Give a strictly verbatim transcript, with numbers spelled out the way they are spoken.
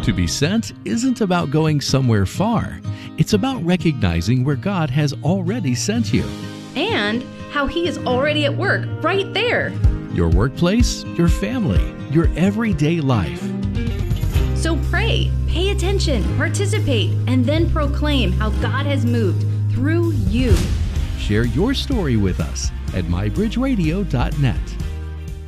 To be sent isn't about going somewhere far. It's about recognizing where God has already sent you. And how He is already at work right there. Your workplace, your family, your everyday life. So pray, pay attention, participate, and then proclaim how God has moved through you. Share your story with us at my bridge radio dot net.